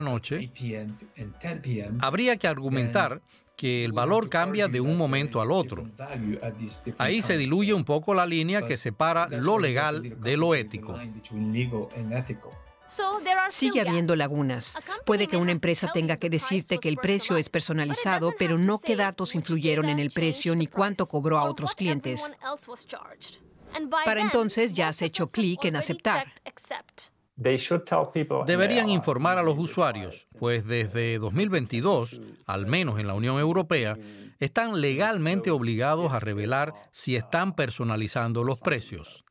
noche, habría que argumentar que el valor cambia de un momento al otro. Ahí se diluye un poco la línea que separa lo legal de lo ético. Sigue habiendo lagunas. Puede que una empresa tenga que decirte que el precio es personalizado, pero no qué datos influyeron en el precio ni cuánto cobró a otros clientes. Para entonces ya has hecho clic en aceptar. Deberían informar a los usuarios, pues desde 2022, al menos en la Unión Europea, están legalmente obligados a revelar si están personalizando los precios.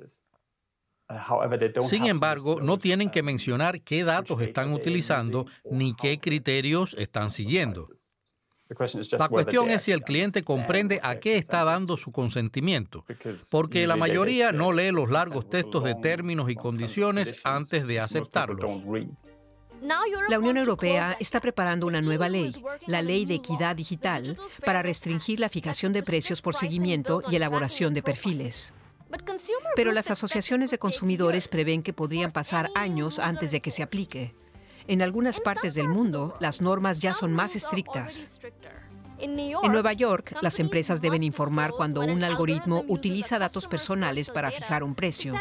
Sin embargo, no tienen que mencionar qué datos están utilizando ni qué criterios están siguiendo. La cuestión es si el cliente comprende a qué está dando su consentimiento, porque la mayoría no lee los largos textos de términos y condiciones antes de aceptarlos. La Unión Europea está preparando una nueva ley, la Ley de Equidad Digital, para restringir la fijación de precios por seguimiento y elaboración de perfiles. Pero las asociaciones de consumidores prevén que podrían pasar años antes de que se aplique. En algunas partes del mundo, las normas ya son más estrictas. En Nueva York, las empresas deben informar cuando un algoritmo utiliza datos personales para fijar un precio.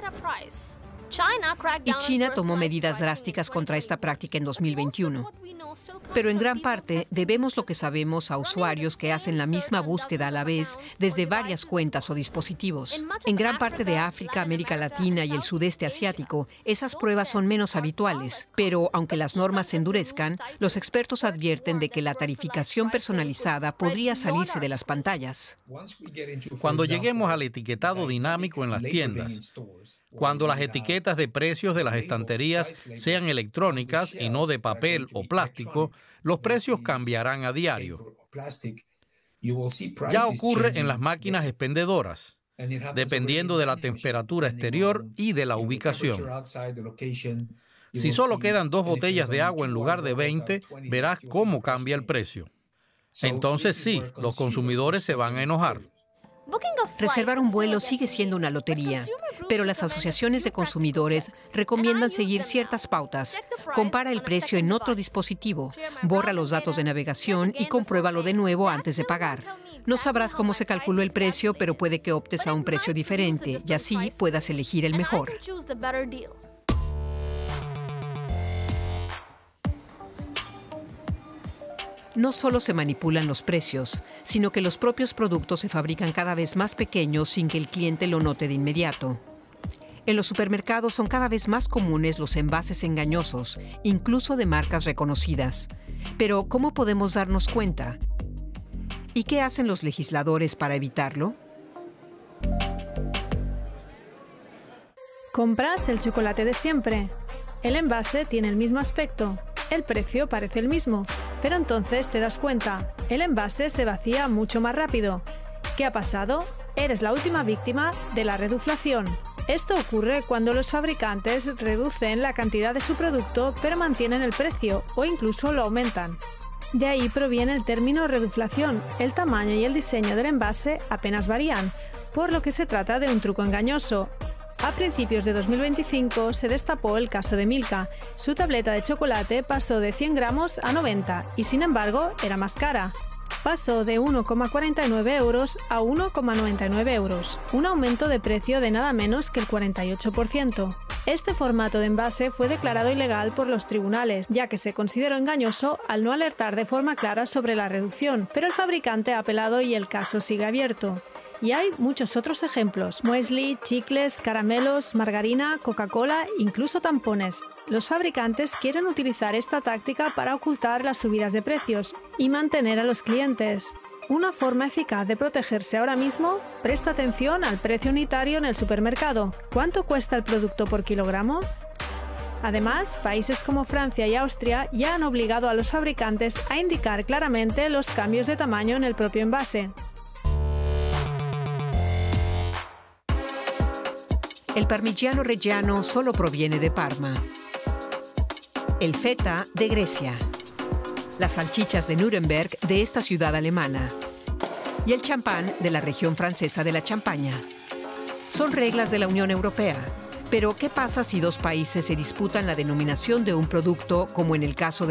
Y China tomó medidas drásticas contra esta práctica en 2021. Pero en gran parte debemos lo que sabemos a usuarios que hacen la misma búsqueda a la vez desde varias cuentas o dispositivos. En gran parte de África, América Latina y el sudeste asiático, esas pruebas son menos habituales. Pero aunque las normas se endurezcan, los expertos advierten de que la tarificación personalizada podría salirse de las pantallas. Cuando lleguemos al etiquetado dinámico en las tiendas, cuando las etiquetas de precios de las estanterías sean electrónicas y no de papel o plástico, los precios cambiarán a diario. Ya ocurre en las máquinas expendedoras, dependiendo de la temperatura exterior y de la ubicación. Si solo quedan 2 botellas de agua en lugar de 20, verás cómo cambia el precio. Entonces sí, los consumidores se van a enojar. Reservar un vuelo sigue siendo una lotería, pero las asociaciones de consumidores recomiendan seguir ciertas pautas. Compara el precio en otro dispositivo, borra los datos de navegación y compruébalo de nuevo antes de pagar. No sabrás cómo se calculó el precio, pero puede que optes a un precio diferente y así puedas elegir el mejor. No solo se manipulan los precios, sino que los propios productos se fabrican cada vez más pequeños sin que el cliente lo note de inmediato. En los supermercados son cada vez más comunes los envases engañosos, incluso de marcas reconocidas. Pero, ¿cómo podemos darnos cuenta? ¿Y qué hacen los legisladores para evitarlo? Compras el chocolate de siempre. El envase tiene el mismo aspecto. El precio parece el mismo, pero entonces te das cuenta, el envase se vacía mucho más rápido. ¿Qué ha pasado? Eres la última víctima de la reduflación. Esto ocurre cuando los fabricantes reducen la cantidad de su producto pero mantienen el precio o incluso lo aumentan. De ahí proviene el término reduflación. El tamaño y el diseño del envase apenas varían, por lo que se trata de un truco engañoso. A principios de 2025 se destapó el caso de Milka. Su tableta de chocolate pasó de 100 gramos a 90 y, sin embargo, era más cara. Pasó de 1,49 euros a 1,99 euros, un aumento de precio de nada menos que el 48%. Este formato de envase fue declarado ilegal por los tribunales, ya que se consideró engañoso al no alertar de forma clara sobre la reducción, pero el fabricante ha apelado y el caso sigue abierto. Y hay muchos otros ejemplos: muesli, chicles, caramelos, margarina, Coca-Cola, incluso tampones. Los fabricantes quieren utilizar esta táctica para ocultar las subidas de precios y mantener a los clientes. Una forma eficaz de protegerse ahora mismo: presta atención al precio unitario en el supermercado. ¿Cuánto cuesta el producto por kilogramo? Además, países como Francia y Austria ya han obligado a los fabricantes a indicar claramente los cambios de tamaño en el propio envase. El parmigiano reggiano solo proviene de Parma. El feta de Grecia. Las salchichas de Nuremberg de esta ciudad alemana. Y el champán de la región francesa de la Champaña. Son reglas de la Unión Europea. Pero, ¿qué pasa si dos países se disputan la denominación de un producto, como en el caso de